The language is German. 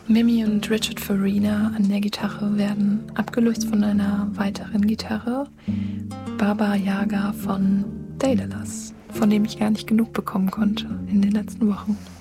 Mimi und Richard Farina an der Gitarre werden abgelöst von einer weiteren Gitarre, Baba Yaga von Daedalus, von dem ich gar nicht genug bekommen konnte in den letzten Wochen.